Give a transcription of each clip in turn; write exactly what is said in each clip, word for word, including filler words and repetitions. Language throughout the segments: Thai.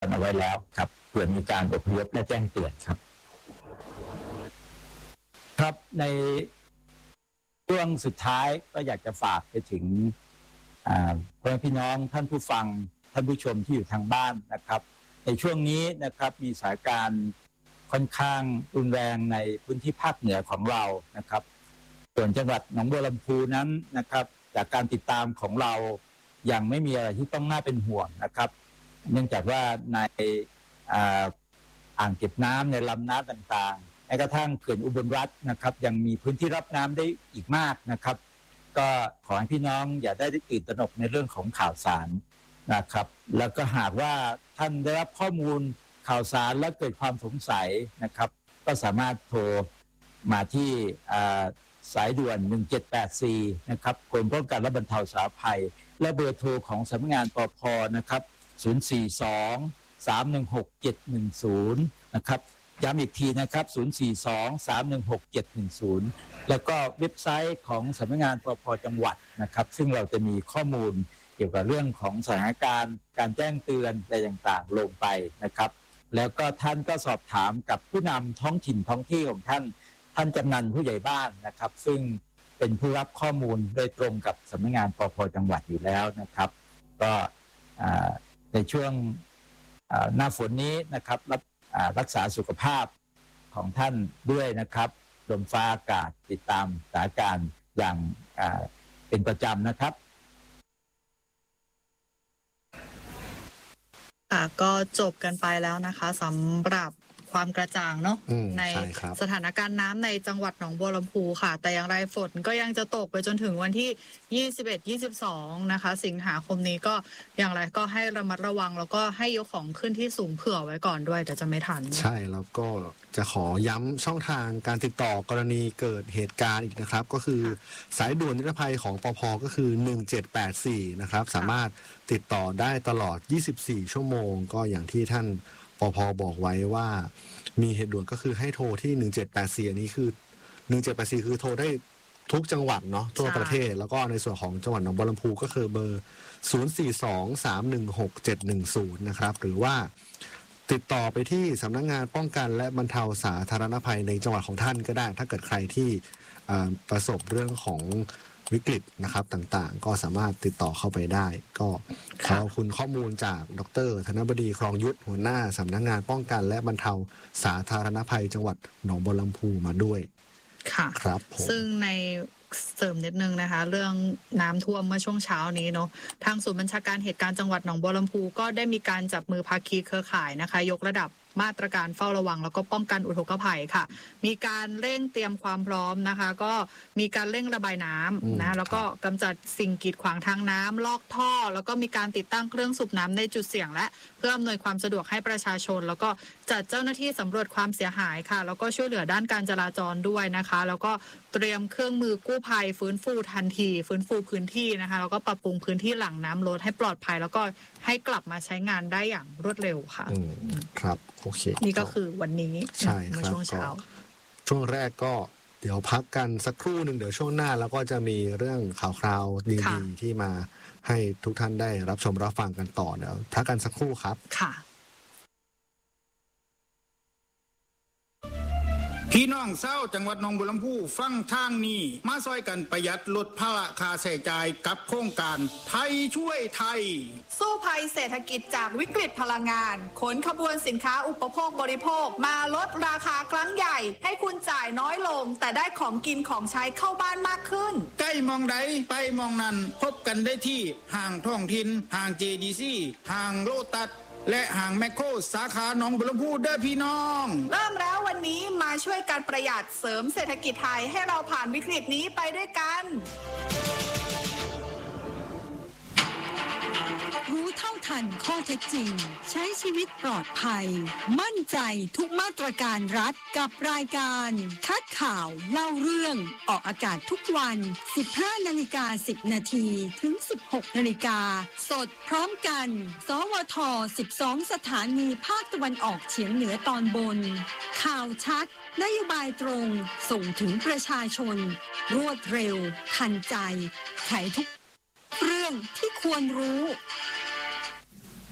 เอาไว้แล้วครับเพื่อมีการอพยพและแจ้งเตือนครับครับในช่วงสุดท้ายก็อยากจะฝากไปถึงพ่อแม่พี่น้องท่านผู้ฟังท่านผู้ชมที่อยู่ทางบ้านนะครับในช่วงนี้นะครับมีสถานการณ์ค่อนข้างรุนแรงในพื้นที่ภาคเหนือของเรานะครับส่วนจังหวัดหนองบัวลำพูนั้นนะครับจากการติดตามของเรายังไม่มีอะไรที่ต้องน่าเป็นห่วงนะครับเนื่องจากว่าในอ่างเก็บน้ำในลำน้ำต่างๆแม้กระทั่งเขื่อนอุบลรัตน์นะครับยังมีพื้นที่รับน้ำได้อีกมากนะครับก็ขอให้พี่น้องอย่าได้ตื่นตระหนกในเรื่องของข่าวสารนะครับแล้วก็หากว่าท่านได้รับข้อมูลข่าวสารและเกิดความสงสัยนะครับก็สามารถโทรมาที่สายด่วนหนึ่งเจ็ดแปดสี่นะครับกรมป้องกันและบรรเทาสาธารณภัยและเบอร์โทรของสำนักงานปภ.นะครับศูนย์ สี่ สอง สาม หนึ่ง หก เจ็ด หนึ่ง ศูนย์นะครับย้ำอีกทีนะครับศูนย์ สี่ สอง สาม หนึ่ง หก เจ็ด หนึ่ง ศูนย์แล้วก็เว็บไซต์ของสำนักงานปภ.จังหวัดนะครับซึ่งเราจะมีข้อมูลเกี่ยวกับเรื่องของสถานการณ์การแจ้งเตือนอะไรต่างๆลงไปนะครับแล้วก็ท่านก็สอบถามกับผู้นำท้องถิ่นท้องที่ของท่านท่านกำนันผู้ใหญ่บ้านนะครับซึ่งเป็นผู้รับข้อมูลโดยตรงกับสำนักงานปภ.จังหวัดอยู่แล้วนะครับก็ในช่วงหน้าฝนนี้นะครับรับรักษาสุขภาพของท่านด้วยนะครับลมฟ้าอากาศติดตามสถานการณ์อย่างเป็นประจำนะครับก็จบกันไปแล้วนะคะสำหรับความกระจ่างเนาะในสถานการณ์น้ำในจังหวัดหนองบัวลำพูค่ะแต่อย่างไรฝนก็ยังจะตกไปจนถึงวันที่ยี่สิบเอ็ด ยี่สิบสองนะคะสิงหาคมนี้ก็อย่างไรก็ให้ระมัดระวังแล้วก็ให้ยกของขึ้นที่สูงเผื่อไว้ก่อนด้วยเดี๋ยวจะไม่ทันใช่แล้วก็จะขอย้ำช่องทางการติดต่อกรณีเกิดเหตุการณ์อีกนะครับก็คือสายด่วนนิรภัยของปภ.ก็คือหนึ่งเจ็ดแปดสี่นะครับสามารถติดต่อได้ตลอดยี่สิบสี่ชั่วโมงก็อย่างที่ท่านปภ.บอกไว้ว่ามีเหตุด่วนก็คือให้โทรที่หนึ่งเจ็ดแปดสี่อันนี้คือหนึ่งเจ็ดแปดสี่คือโทรได้ทุกจังหวัดเนาะทั่วประเทศแล้วก็ในส่วนของจังหวัดหนองบัวลำพูก็คือเบอร์ศูนย์ สี่ สอง สาม หนึ่ง หก เจ็ด หนึ่ง ศูนย์นะครับหรือว่าติดต่อไปที่สำนักงานป้องกันและบรรเทาสาธารณภัยในจังหวัดของท่านก็ได้ถ้าเกิดใครที่ประสบเรื่องของวิกฤตนะครับต่างๆก็สามารถติดต่อเข้าไปได้ก็ขอบคุณข้อมูลจากดร.ธนบดีครองยุทธหัวหน้าสำนักงานป้องกันและบรรเทาสาธารณภัยจังหวัดหนองบัวลำพูมาด้วยค่ะครับซึ่งในเสริมนิดนึงนะคะเรื่องน้ำท่วมเมื่อช่วงเช้านี้เนาะทางศูนย์บัญชาการเหตุการณ์จังหวัดหนองบัวลำพูก็ได้มีการจับมือภาคีเครือข่ายนะคะยกระดับมาตรการเฝ้าระวังแล้วก็ป้องกันอุทกภัยค่ะมีการเร่งเตรียมความพร้อมนะคะก็มีการเร่งระบายน้ำนะแล้วก็กำจัดสิ่งกีดขวางทางน้ำลอกท่อแล้วก็มีการติดตั้งเครื่องสูบน้ำในจุดเสี่ยงและเพื่ออำนวยความสะดวกให้ประชาชนแล้วก็จัดเจ้าหน้าที่สำรวจความเสียหายค่ะแล้วก็ช่วยเหลือด้านการจราจรด้วยนะคะแล้วก็เตรียมเครื่องมือกู้ภัยฟื้นฟูทันทีฟื้นฟูพื้นที่นะคะแล้วก็ปรับปรุงพื้นที่หลังน้ำลดให้ปลอดภัยแล้วก็ให้กลับมาใช้งานได้อย่างรวดเร็วค่ะครับโอเคนี่ก็คือวันนี้ใช่ครับช่วงเช้าช่วงแรกก็เดี๋ยวพักกันสักครู่หนึ่งเดี๋ยวช่วงหน้าแล้วก็จะมีเรื่องข่าวคราวดีๆที่มาให้ทุกท่านได้รับชมรับฟังกันต่อเดี๋ยวพักกันสักครู่ครับค่ะพี่น้องเศร้าจังหวัดหนองบัวลำพูฟังทางนี้มาซอยกันประหยัดลดภาระค่าใช้จ่ายกับโครงการไทยช่วยไทยสู้ภัยเศรษฐกิจจากวิกฤตพลังงานขนขบวนสินค้าอุปโภคบริโภคมาลดราคาครั้งใหญ่ให้คุณจ่ายน้อยลงแต่ได้ของกินของใช้เข้าบ้านมากขึ้นใกล้มองใดไปมองนั้นพบกันได้ที่ห้างท้องถิ่นห้าง เจ ดี ซี ห้างโลตัสและห้างแมคโครสาขาหนองบัวลำพูเด้อพี่น้องเริ่มแล้ววันนี้มาช่วยกันประหยัดเสริมเศรษฐกิจไทยให้เราผ่านวิกฤตนี้ไปด้วยกันรู้เท่าทันข้อเท็จจริงใช้ชีวิตปลอดภัยมั่นใจทุกมาตรการรัฐกับรายการคัดข่าวเล่าเรื่องออกอากาศทุกวัน สิบห้านาฬิกาสิบนาทีถึง สิบหกนาฬิกาสดพร้อมกันสวทสิบสองสถานีภาคตะวันออกเฉียงเหนือตอนบนข่าวชัดนโยบายตรงส่งถึงประชาชนรวดเร็วทันใจไขทุกเรื่องที่ควรรู้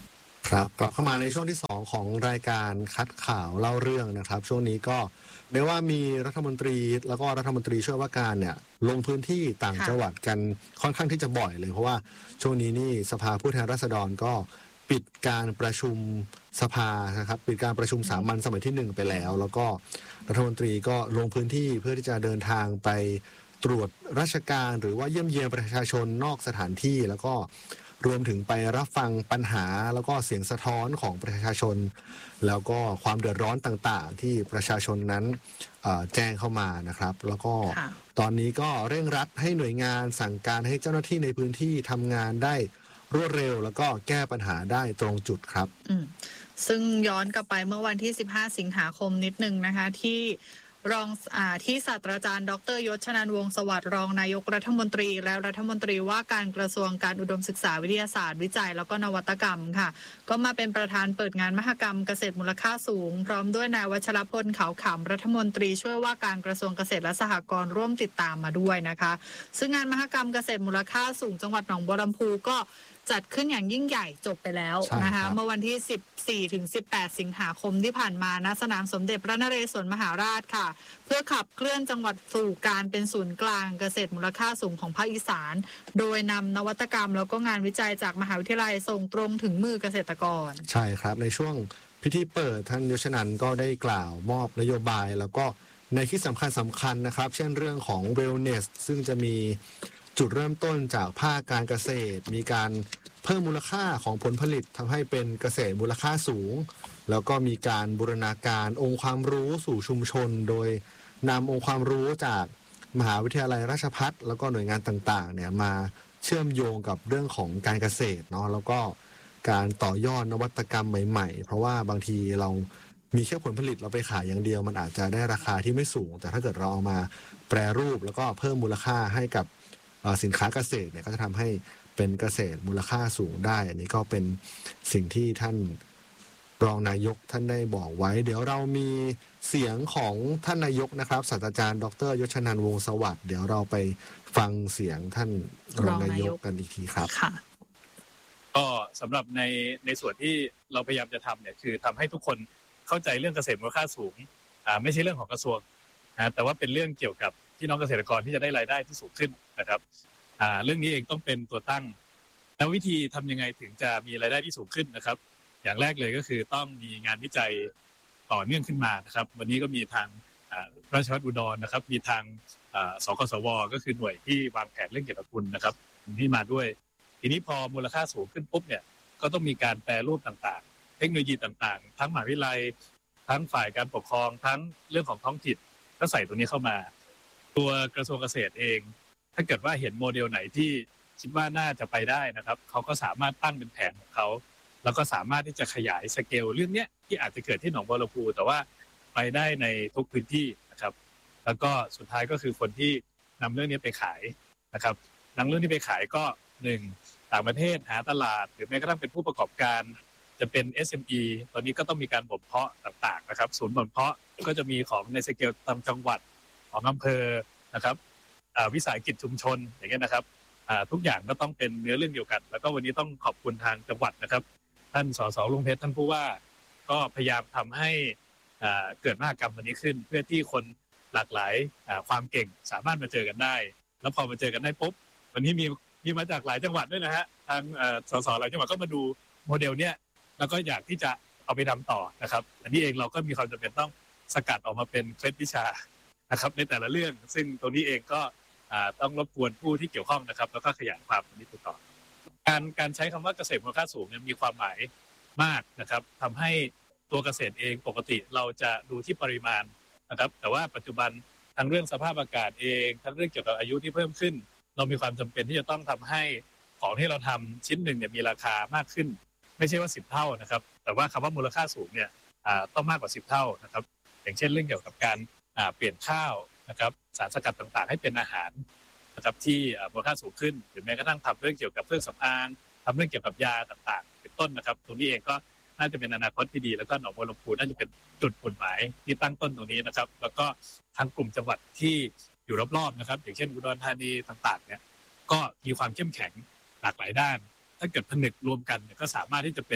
ครับกลับเข้ามาในช่วงที่สองของรายการคัดข่าวเล่าเรื่องนะครับช่วงนี้ก็เรียกว่ามีรัฐมนตรีแล้วก็รัฐมนตรีช่วยว่าการเนี่ยลงพื้นที่ต่างจังหวัดกันค่อนข้างที่จะบ่อยเลยเพราะว่าช่วงนี้นี่สภาผู้แทนราษฎรก็ปิดการประชุมสภานะครับปิดการประชุมสามัญสมัยที่หนึ่งไปแล้วแล้วก็รัฐมนตรีก็ลงพื้นที่เพื่อที่จะเดินทางไปตรวจราชการหรือว่าเยี่ยมเยียนประชาชนนอกสถานที่แล้วก็รวมถึงไปรับฟังปัญหาแล้วก็เสียงสะท้อนของประชาชนแล้วก็ความเดือดร้อนต่างๆที่ประชาชนนั้นแจ้งเข้ามานะครับแล้วก็ตอนนี้ก็เร่งรัดให้หน่วยงานสั่งการให้เจ้าหน้าที่ในพื้นที่ทำงานได้รวดเร็วแล้วก็แก้ปัญหาได้ตรงจุดครับซึ่งย้อนกลับไปเมื่อวันที่สิบห้าสิงหาคมนิดนึงนะคะที่รองอ่าที่ศาสตราจารย์ดรยศชนันท์วงศ์สวัสดิ์รองนายกรัฐมนตรีและรัฐมนตรีว่าการกระทรวงการอุดมศึกษาวิทยาศาสตร์วิจัยแล้วก็นวัตกรรมค่ะก็มาเป็นประธานเปิดงานมหกรรมเกษตรมูลค่าสูงพร้อมด้วยนายวัชรพลขาวขำรัฐมนตรีช่วยว่าการกระทรวงเกษตรและสหกรณ์ร่วมติดตามมาด้วยนะคะซึ่งงานมหกรรมเกษตรมูลค่าสูงจังหวัดหนองบัวลำพูก็จัดขึ้นอย่างยิ่งใหญ่จบไปแล้วนะคะเมื่อวันที่สิบสี่ถึงสิบแปดสิงหาคมที่ผ่านมาณสนามสมเด็จพระนเรศวรมหาราชค่ะเพื่อขับเคลื่อนจังหวัดสู่การเป็นศูนย์กลางเกษตรมูลค่าสูงของภาคอีสานโดยนำนวัตกรรมแล้วก็งานวิจัยจากมหาวิทยาลัยส่งตรงถึงมือเกษตรกรใช่ครับในช่วงพิธีเปิดท่านยศชนันท์ก็ได้กล่าวมอบนโยบายแล้วก็ในที่สำคัญสำคัญนะครับเช่นเรื่องของ wellness ซึ่งจะมีจุดเริ่มต้นจากภาคการเกษตรมีการเพิ่มมูลค่าของผลผลิตทำให้เป็นเกษตรมูลค่าสูงแล้วก็มีการบูรณาการองค์ความรู้สู่ชุมชนโดยนำองค์ความรู้จากมหาวิทยาลัยราชภัฏแล้วก็หน่วยงานต่างๆเนี่ยมาเชื่อมโยงกับเรื่องของการเกษตรเนาะแล้วก็การต่อยอดนวัตกรรมใหม่ๆเพราะว่าบางทีเรามีแค่ผลผลิตเราไปขายอย่างเดียวมันอาจจะได้ราคาที่ไม่สูงแต่ถ้าเกิดเราเอามาแปรรูปแล้วก็เพิ่มมูลค่าให้กับสินค้าเกษตรเนี่ยก็จะทำให้เป็นเกษตรมูลค่าสูงได้อันนี้ก็เป็นสิ่งที่ท่านรองนายกท่านได้บอกไว้เดี๋ยวเรามีเสียงของท่านนายกนะครับศาสตราจารย์ดรยศชนันท์วงศ์สวัสดิ์เดี๋ยวเราไปฟังเสียงท่านรองนายกกันอีกทีครับก็สำหรับในในส่วนที่เราพยายามจะทำเนี่ยคือทำให้ทุกคนเข้าใจเรื่องเกษตรมูลค่าสูงอ่าไม่ใช่เรื่องของกระทรวงนะแต่ว่าเป็นเรื่องเกี่ยวกับพี่น้องเกษตรกรที่จะได้รายได้ที่สูงขึ้นนะครับอ่าเรื่องนี้เองต้องเป็นตัวตั้งแล้ววิธีทำยังไงถึงจะมีรายได้ที่สูงขึ้นนะครับอย่างแรกเลยก็คือต้องมีงานวิจัยต่อเนื่องขึ้นมานะครับวันนี้ก็มีทางราชภัฏอุดรนะครับมีทางสกสวก็คือหน่วยที่วางแผนเรื่องเกี่ยวกับทุนนะครับที่มาด้วยทีนี้พอมูลค่าสูงขึ้นปุ๊บเนี่ยก็ต้องมีการแปรรูปต่างๆเทคโนโลยีต่างๆทั้งมหาวิทยาลัยทั้งฝ่ายการปกครองทั้งเรื่องของท้องถิ่นก็ใส่ตรงนี้เข้ามาตัวกระทรวงเกษตรเองถ้าเกิดว่าเห็นโมเดลไหนที่คิดว่าน่าจะไปได้นะครับเขาก็สามารถตั้งเป็นแผนของเขาแล้วก็สามารถที่จะขยายสเกลเรื่องนี้ที่อาจจะเกิดที่หนองบัวลำพูแต่ว่าไปได้ในทุกพื้นที่นะครับแล้วก็สุดท้ายก็คือคนที่นำเรื่องนี้ไปขายนะครับนำเรื่องนี้ไปขายก็หนึ่งต่างประเทศหาตลาดหรือแม้กระทั่งเป็นผู้ประกอบการจะเป็น เอส เอ็ม อี ตอนนี้ก็ต้องมีการบ่มเพาะต่างๆนะครับศูนย์บ่มเพาะก็จะมีของในสเกลตามจังหวัดของอำเภอนะครับวิสาหกิจชุมชนอย่างเงี้ยนะครับทุกอย่างก็ต้องเป็นเนื้อเรื่องเดียวกันแล้วก็วันนี้ต้องขอบคุณทางจังหวัดนะครับท่านสสลุงเพชรท่านผู้ว่าก็พยายามทำให้เกิดมหกรรมวันนี้ขึ้นเพื่อที่คนหลากหลายความเก่งสามารถมาเจอกันได้แล้วพอมาเจอกันได้ปุ๊บวันนี้มีมีมาจากหลายจังหวัดด้วยนะฮะทางสสหลายจังหวัดก็มาดูโมเดลเนี้ยแล้วก็อยากที่จะเอาไปทำต่อนะครับอันนี้เองเราก็มีความจำเป็นต้องสกัดออกมาเป็นเคล็ดวิชานะครับในแต่ละเรื่องซึ่งตรงนี้เองก็ต้องรบกวนผู้ที่เกี่ยวข้องนะครับแล้วก็ขยายความนี้ต่อการการใช้คำว่าเกษตรมูลค่าสูงเนี่ยมีความหมายมากนะครับทำให้ตัวเกษตรเองปกติเราจะดูที่ปริมาณนะครับแต่ว่าปัจจุบันทั้งเรื่องสภาพอากาศเองทั้งเรื่องเกี่ยวกับอายุที่เพิ่มขึ้นเรามีความจำเป็นที่จะต้องทำให้ของที่เราทำชิ้นหนึ่งเนี่ยมีราคามากขึ้นไม่ใช่ว่าสิบเท่านะครับแต่ว่าคำว่ามูลค่าสูงเนี่ยต้องมากกว่าสิบเท่านะครับอย่างเช่นเรื่องเกี่ยวกับการเปลี่ยนข้าวนะครับสารสกัดต่างๆให้เป็นอาหารนะครับที่มูลค่าสูงขึ้นหรือแม้กระทั่งทำเรื่องเกี่ยวกับเครื่องสำอางทำเรื่องเกี่ยวกับยาต่างๆเป็นต้นนะครับตรงนี้เองก็น่าจะเป็นอนาคตที่ดีแล้วก็หนองบัวลำพูน่าจะเป็นจุดมุ่งหมายที่ตั้งต้นตรงนี้นะครับแล้วก็ทางกลุ่มจังหวัดที่อยู่รอบๆนะครับอย่างเช่นอุดรธานีต่างๆเนี่ยก็มีความเข้มแข็งหลากหลายด้านถ้าเกิดผนึกรวมกันเนี่ยก็สามารถที่จะเป็น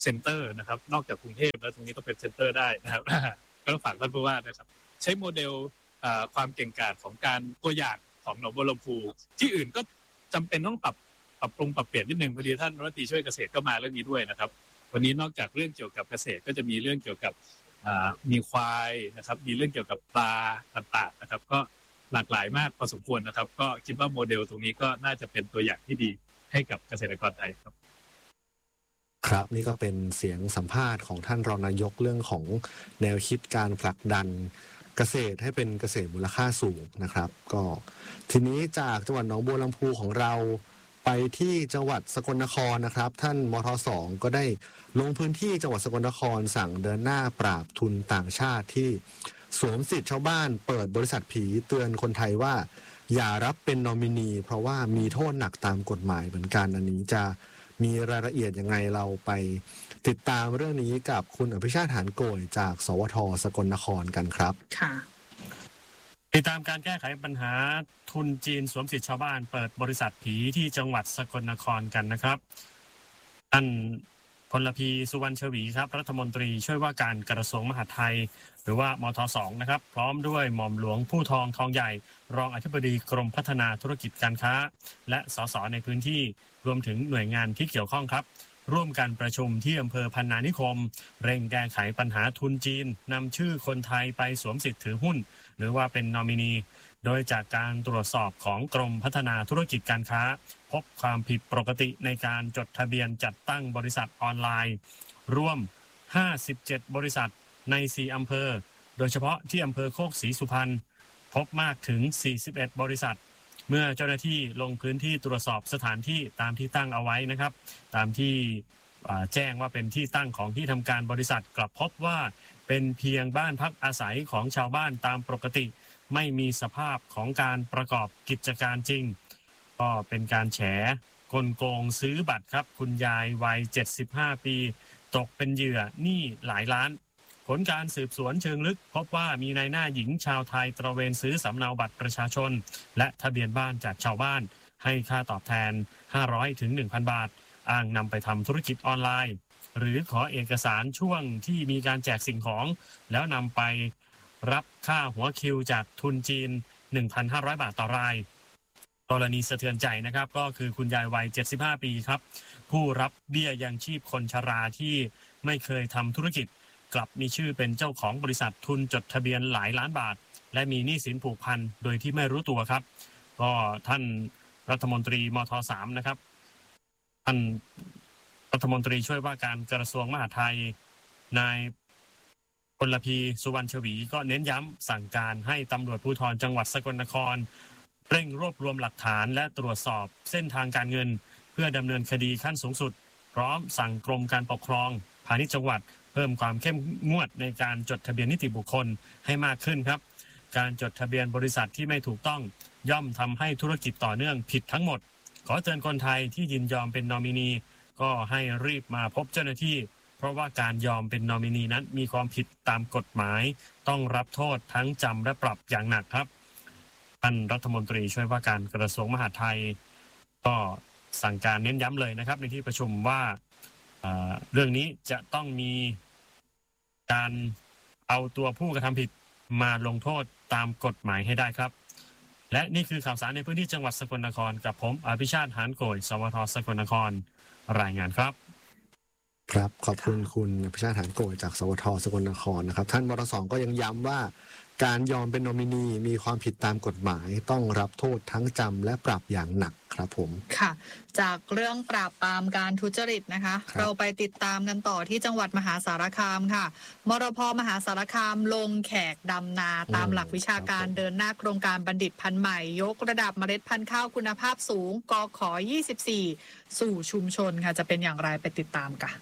เซ็นเตอร์นะครับนอกจากกรุงเทพแล้วตรงนี้ต้องเป็นเซ็นเตอร์ได้นะครับ ก็ต้องฝากท่านผู้ว่านะครับใช้โมเดลความเก่งกาจของการตัวอย่างของหนองบัวลำพูที่อื่นก็จำเป็นต้องปรับปรับปรุงปรับเปลี่ยนนิดนึงพอดีท่านรัฐมนตรีช่วยเกษตรก็มาเรื่องนี้ด้วยนะครับวันนี้นอกจากเรื่องเกี่ยวกับเกษตรก็จะมีเรื่องเกี่ยวกับมีควายนะครับมีเรื่องเกี่ยวกับปลาต่างๆนะครับก็หลากหลายมากพอสมควรนะครับก็คิดว่าโมเดลตรงนี้ก็น่าจะเป็นตัวอย่างที่ดีให้กับเกษตรกรไทยครับครับนี่ก็เป็นเสียงสัมภาษณ์ของท่านรองนายกเรื่องของแนวคิดการผลักดันเกษตรให้เป็นเกษตรมูลค่าสูงนะครับก็ทีนี้จากจังหวัดหนองบัวลำพูของเราไปที่จังหวัดสกลนครนะครับท่านมท.สองก็ได้ลงพื้นที่จังหวัดสกลนครสั่งเดินหน้าปราบทุนต่างชาติที่สวมสิทธิ์ชาวบ้านเปิดบริษัทผีเตือนคนไทยว่าอย่ารับเป็นนอมินีเพราะว่ามีโทษหนักตามกฎหมายเหมือนกันอันนี้จะมีรายละเอียดยังไงเราไปติดตามเรื่องนี้กับคุณอภิชาติหานโกยจากสวทสกลนครกันครับค่ะติดตามการแก้ไขปัญหาทุนจีนสวมสิทธิชาวบ้านเปิดบริษัทผีที่จังหวัดสกลนครกันนะครับท่านพลพีสุวรรณชวีครับรัฐมนตรีช่วยว่าการกระทรวงมหาดไทยหรือว่ามท.สองนะครับพร้อมด้วยหม่อมหลวงผู้ทองทองใหญ่รองอธิบดีกรมพัฒนาธุรกิจการค้าและสสในพื้นที่รวมถึงหน่วยงานที่เกี่ยวข้องครับร่วมกันประชุมที่อำเภอพันนานิคมเร่งแก้ไขปัญหาทุนจีนนำชื่อคนไทยไปสวมสิทธิ์ถือหุ้นหรือว่าเป็นนอมินีโดยจากการตรวจสอบของกรมพัฒนาธุรกิจการค้าพบความผิดปกติในการจดทะเบียนจัดตั้งบริษัทออนไลน์รวมห้าสิบเจ็ดบริษัทในสี่อำเภอโดยเฉพาะที่อำเภอโคกศรีสุพรรณพบมากถึงสี่สิบเอ็ดบริษัทเมื่อเจ้าหน้าที่ลงพื้นที่ตรวจสอบสถานที่ตามที่ตั้งเอาไว้นะครับตามที่แจ้งว่าเป็นที่ตั้งของที่ทำการบริษัทกลับพบว่าเป็นเพียงบ้านพักอาศัยของชาวบ้านตามปกติไม่มีสภาพของการประกอบกิจการจริงก็เป็นการแฉกลโกงซื้อบัตรครับคุณยายวัยเจ็ดสิบห้าปีตกเป็นเหยื่อหนี้หลายล้านผลการสืบสวนเชิงลึกพบว่ามีนายหน้าหญิงชาวไทยตระเวนซื้อสำเนาบัตรประชาชนและทะเบียนบ้านจากชาวบ้านให้ค่าตอบแทนห้าร้อยถึง หนึ่งพัน บาทอ้างนำไปทำธุรกิจออนไลน์หรือขอเอกสารช่วงที่มีการแจกสิ่งของแล้วนำไปรับค่าหัวคิวจากทุนจีน หนึ่งพันห้าร้อย บาทต่อรายกรณีสะเทือนใจนะครับก็คือคุณยายวัยเจ็ดสิบห้าปีครับผู้รับเบี้ยยังชีพคนชราที่ไม่เคยทำธุรกิจกลับมีชื่อเป็นเจ้าของบริษัททุนจดทะเบียนหลายล้านบาทและมีหนี้สินผูกพันโดยที่ไม่รู้ตัวครับก็ท่านรัฐมนตรีมท.สาม นะครับท่านรัฐมนตรีช่วยว่าการกระทรวงมหาดไทยนายพลพีสุวรรณชวีก็เน้นย้ำสั่งการให้ตำรวจภูธรจังหวัดสกลนครเร่งรวบรวมหลักฐานและตรวจสอบเส้นทางการเงินเพื่อดำเนินคดีขั้นสูงสุดพร้อมสั่งกรมการปกครองพาณิชย์จังหวัดเพิ่มความเข้มงวดในการจดทะเบียนนิติบุคคลให้มากขึ้นครับการจดทะเบียนบริษัทที่ไม่ถูกต้องย่อมทำให้ธุรกิจต่อเนื่องผิดทั้งหมดขอเตือนคนไทยที่ยินยอมเป็นนอมินีก็ให้รีบมาพบเจ้าหน้าที่เพราะว่าการยอมเป็นนอมินีนั้นมีความผิดตามกฎหมายต้องรับโทษทั้งจำและปรับอย่างหนักครับท่านรัฐมนตรีช่วยว่าการกระทรวงมหาดไทยก็สั่งการเน้นย้ำเลยนะครับในที่ประชุมว่าเรื่องนี้จะต้องมีการเอาตัวผู้กระทำผิดมาลงโทษตามกฎหมายให้ได้ครับและนี่คือข่าวสารในพื้นที่จังหวัดสกลนครกับผมอภิชาติหานโกยสวทสกลนครรายงานครับครับขอบคุณคุณอภิชาติหานโกยจากสวทสกลนครนะครับท่านมท.สองก็ยังย้ำว่าการยอมเป็นนอมินีมีความผิดตามกฎหมายต้องรับโทษทั้งจำและปรับอย่างหนักครับผมค่ะจากเรื่องปราบปรามการทุจริตนะคะเราไปติดตามกันต่อที่จังหวัดมหาสารคามค่ะมรพ.มหาสารคามลงแขกดำนาตามหลักวิชาการเดินหน้าโครงการบัณฑิตพันธุ์ใหม่ยกระดับเมล็ดพันธุ์ข้าวคุณภาพสูงกขยี่สิบสี่สู่ชุมชนค่ะจะเป็นอย่างไรไปติดตามกัน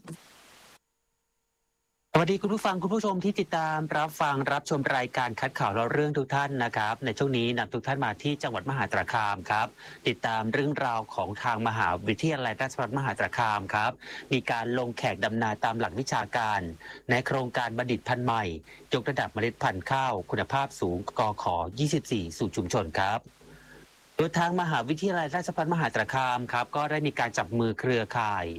สวัสดีคุณผู้ฟังคุณผู้ชมที่ติดตามรับฟังรับชมรายการคัดข่าวเราเรื่องทุกท่านนะครับในช่วงนี้นำทุกท่านมาที่จังหวัดมหาสารคามครับติดตามเรื่องราวของทางมหาวิทยาลัยราชภัฏมหาสารคามครับมีการลงแขกดำนาตามหลักวิชาการในโครงการบัณฑิตพันธุ์ใหม่ยกระดับเมล็ดพันธุ์ข้าวคุณภาพสูงกขยี่สิบสี่สู่ชุมชนครับโดยทางมหาวิทยาลัยราชภัฏมหาสารคามครับก็ได้มีการจับมือเครือข่าย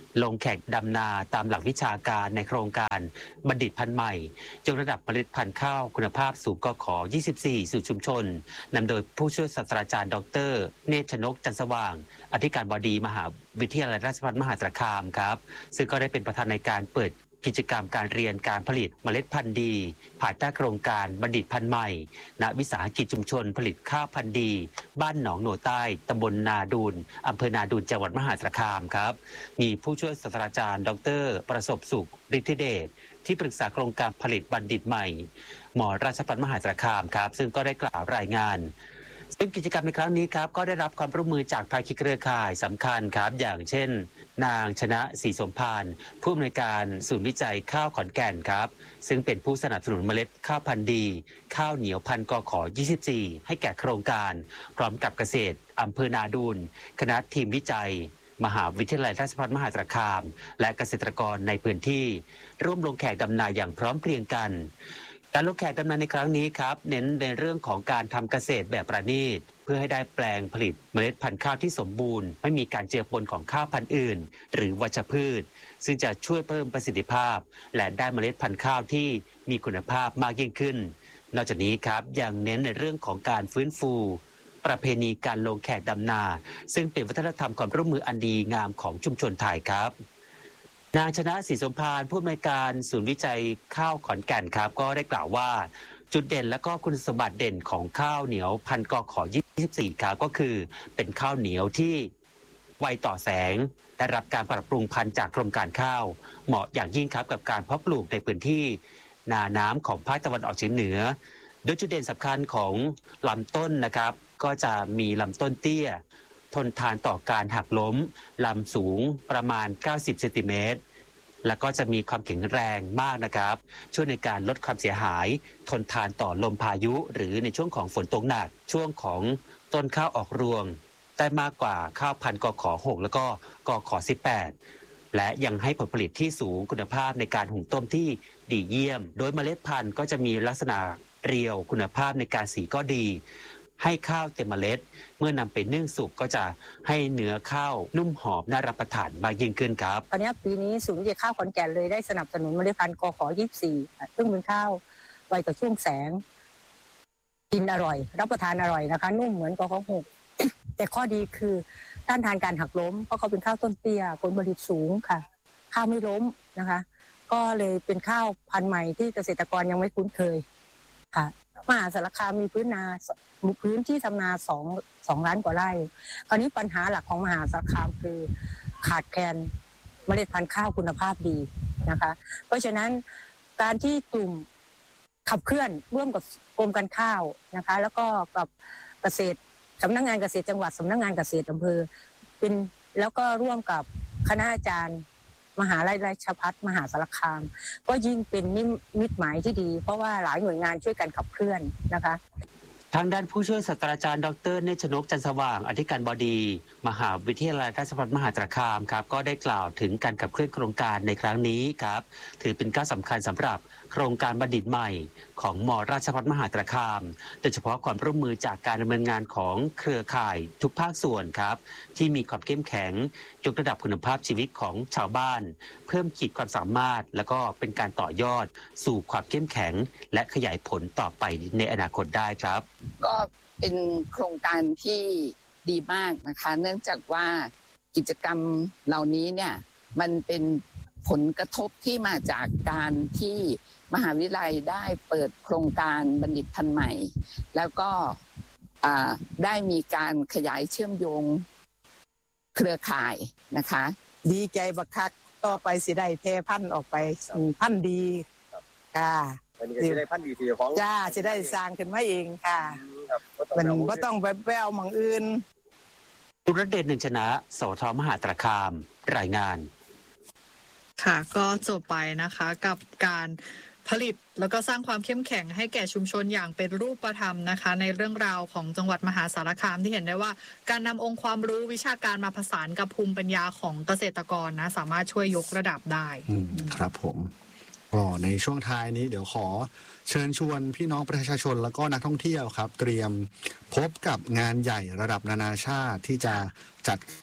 ลงแข่งดำนาตามหลักวิชาการในโครงการบัณฑิตพันธุ์ใหม่ยกระดับเมล็ดพันธุ์ข้าวคุณภาพสูงกขยี่สิบสี่สู่ชุมชนนำโดยผู้ช่วยศาสตราจารย์ดรเนตรชนกจันทร์สว่างอธิการบดีมหาวิทยาลัยราชภัฏมหาสารคามครับซึ่งก็ได้เป็นประธานในการเปิดกิจกรรมการเรียนการผลิตเมล็ดพันธุ์ดีภายใต้โครงการบัณฑิตพันธุ์ใหม่ณวิสาหกิจชุมชนผลิตข้าวพันธุ์ดีบ้านหนองโหนใต้ตำบลนาดูนอำเภอนาดูนจังหวัดมหาสารคามครับมีผู้ช่วยศาสตราจารย์ดรประสบสุขฤทธิเดชที่ปรึกษาโครงการผลิตบัณฑิตใหม่หมอราชภัฏมหาสารคามครับซึ่งก็ได้กล่าวรายงานซึ่งกิจกรรมในครั้งนี้ครับก็ได้รับความร่วมมือจากภาคีเครือข่ายสำคัญครับอย่างเช่นนางชนะศรีสมภารผู้อำนวยการศูนย์วิจัยข้าวขอนแก่นครับซึ่งเป็นผู้สนับสนุนเมล็ดข้าวพันธุ์ดีข้าวเหนียวพันธุ์กขยี่สิบสี่ให้แก่โครงการพร้อมกับเกษตรอำเภอนาดูนคณะทีมวิจัยมหาวิทยาลัยราชภัฏมหาสารคามและเกษตรกรในพื้นที่ร่วมลงแขกดำนาอย่างพร้อมเพรียงกันการลงแขกดำนาในครั้งนี้ครับเน้นในเรื่องของการทำเกษตรแบบประณีตเพื่อให้ได้แปลงผลิตเมล็ดพันธุ์ข้าวที่สมบูรณ์ไม่มีการเจือปนของข้าวพันธุ์อื่นหรือวัชพืชซึ่งจะช่วยเพิ่มประสิทธิภาพและได้เมล็ดพันธุ์ข้าวที่มีคุณภาพมากยิ่งขึ้นนอกจากนี้ครับยังเน้นในเรื่องของการฟื้นฟูประเพณีการลงแขกดำนาซึ่งเป็นวัฒนธรรมความร่วมมืออันดีงามของชุมชนไทยครับนางชนะศรีสมภารผู้อำนวยการศูนย์วิจัยข้าวขอนแก่นครับก็ได้กล่าวว่าจุดเด่นและก็คุณสมบัติเด่นของข้าวเหนียวพันธุ์กขยี่สิบสี่ครับก็คือเป็นข้าวเหนียวที่ไวต่อแสงได้รับการปรับปรุงพันธุ์จากกรมการข้าวเหมาะอย่างยิ่งครับกับการเพาะปลูกในพื้นที่นาน้ำของภาคตะวันออกเฉียงเหนือโดยจุดเด่นสำคัญของลำต้นนะครับก็จะมีลำต้นเตี้ยทนทานต่อการหักล้มลำสูงประมาณเก้าสิบเซนติเมตรแล้วก็จะมีความแข็งแรงมากนะครับช่วยในการลดความเสียหายทนทานต่อลมพายุหรือในช่วงของฝนตกหนักช่วงของต้นข้าวออกรวงได้มากกว่าข้าวพันธุ์กขหกแล้วก็กขสิบแปดและยังให้ผลผลิตที่สูงคุณภาพในการหุงต้มที่ดีเยี่ยมโดยเมล็ดพันธุ์ก็จะมีลักษณะเรียวคุณภาพในการสีก็ดีให้ข้าวเต็มเมล็ดเมื่อนำไปนึ่งสุกก็จะให้เนื้อข้าวนุ่มหอมน่ารับประทานมากยิ่งขึ้นครับตอนนี้ปีนี้ศูนย์วิจัยข้าวขอนแก่นเลยได้สนับสนุนเมล็ดพันธุ์กขยี่สิบสี่ซึ่งเป็นข้าวไวต่อช่วงแสงกินอร่อยรับประทานอร่อยนะคะนุ่มเหมือนกขหก แต่ข้อดีคือต้านทานการหักล้มเพราะเขาเป็นข้าวต้นเตี้ยผลผลิตสูงค่ะข้าวไม่ล้มนะคะก็เลยเป็นข้าวพันธุ์ใหม่ที่เกษตรกรยังไม่คุ้นเคยค่ะมหาสารคามมีพื้นนาพื้นที่ทำนาสองสองล้านกว่าไร่คราวนี้ปัญหาหลักของมหาสารคามคือขาดแคลนเมล็ดพันธุ์ข้าวคุณภาพดีนะคะเพราะฉะนั้นการที่กลุ่มขับเคลื่อนร่วมกับกรมการข้าวนะคะแล้วก็กับเกษตรสำนักงานเกษตรจังหวัดสำนักงานเกษตรอำเภอเป็นแล้วก็ร่วมกับคณะอาจารย์มหาลัยราชภัฏมหาสารคามก็ยิ่งเป็นนิมิตหมายที่ดีเพราะว่าหลายหน่วยงานช่วยกันขับเคลื่อนนะคะทางด้านผู้ช่วยศาสตราจารย์ดรเนตรชนกจันทร์สว่างอธิการบดีมหาวิทยาลัยราชภัฏมหาสารคามครับก็ได้กล่าวถึงการขับเคลื่อนโครงการในครั้งนี้ครับถือเป็นก้าวสำคัญสำหรับโครงการบัณฑิตใหม่ของม.ราชภัฏมหาสารคามโดยเฉพาะความร่วมมือจากการดำเนินงานของเครือข่ายทุกภาคส่วนครับที่มีความเข้มแข็งยกระดับคุณภาพชีวิตของชาวบ้านเพิ่มขีดความสามารถและก็เป็นการต่อยอดสู่ความเข้มแข็งและขยายผลต่อไปในอนาคตได้ครับก็เป็นโครงการที่ดีมากนะคะเนื่องจากว่ากิจกรรมเหล่านี้เนี่ยมันเป็นผลกระทบที่มาจากการที่มหาวิทยาลัยได้เปิดโครงการบัณฑิตพันธุ์ใหม่แล้วก็ได้มีการขยายเชื่อมโยงเครือข่ายนะคะดีใจบักคักต่อไปสิได้เทพันธุ์ออกไปพันธุ์ดีค่ะจะได้พันธุ์ดีทีของจ้าจะได้สร้างขึ้นมาเองค่ะมันก็ต้องไปแววมังอื่นตุรเดชหนึ่งชนะสทมหาสารคามรายงานค่ะก็จบไปนะคะกับการผลิตแล้วก็สร้างความเข้มแข็งให้แก่ชุมชนอย่างเป็นรูปธรรมนะคะในเรื่องราวของจังหวัดมหาสารคามที่เห็นได้ว่าการนำองค์ความรู้วิชาการมาผสานกับภูมิปัญญาของเกษตรกรนะสามารถช่วยยกระดับได้ครับผมก็ในช่วงท้ายนี้เดี๋ยวขอเชิญชวนพี่น้องประชาชนแล้วก็นักท่องเที่ยวครับเตรียมพบกับงานใหญ่ระดับนานาชาติที่จะจัด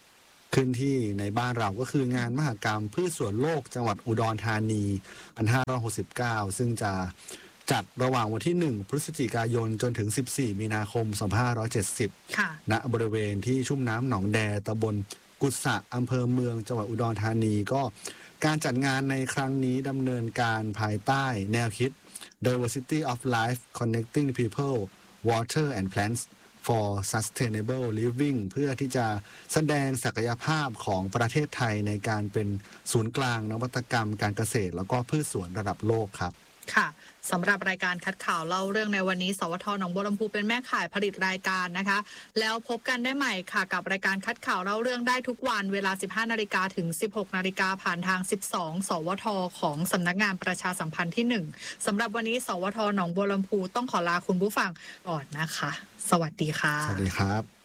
ขึ้นที่ในบ้านเราก็คืองานมหกรรมพืชสวนโลกจังหวัดอุดรธานีพันห้าร้อยหกสิบเก้าซึ่งจะจัดระหว่างวันที่หนึ่งพฤศจิกายนจนถึงสิบสี่มีนาคมสองพันห้าร้อยเจ็ดสิบณบริเวณที่ชุ่มน้ำหนองแดตำบลกุศะอำเภอเมืองจังหวัดอุดรธานีก็การจัดงานในครั้งนี้ดำเนินการภายใต้แนวคิด Diversity of Life Connecting People Water and Plants for Sustainable Living เพื่อที่จะแสดงศักยภาพของประเทศไทยในการเป็นศูนย์กลางนวัตกรรมการเกษตรแล้วก็พืชสวนระดับโลกครับค่ะสำหรับรายการคัดข่าวเล่าเรื่องในวันนี้สวทหนองบัวลำพูเป็นแม่ข่ายผลิตรายการนะคะแล้วพบกันได้ใหม่ค่ะกับรายการคัดข่าวเล่าเรื่องได้ทุกวันเวลา สิบห้านาฬิกา ถึง สิบหกนาฬิกา ผ่านทาง สิบสอง สวทของสำนักงานประชาสัมพันธ์ที่หนึ่งสำหรับวันนี้สวทหนองบัวลำพูต้องขอลาคุณผู้ฟังก่อนนะคะสวัสดีค่ะสวัสดีครับ